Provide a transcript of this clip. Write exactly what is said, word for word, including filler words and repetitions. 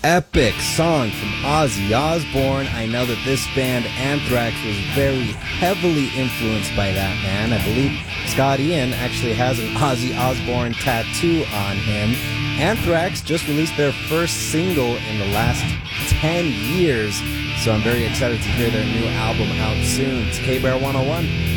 epic song from Ozzy Osbourne. I know that this band, Anthrax, was very heavily influenced by that man. I believe Scott Ian actually has an Ozzy Osbourne tattoo on him. Anthrax just released their first single in the last ten years, so I'm very excited to hear their new album out soon. It's K-Bear one oh one.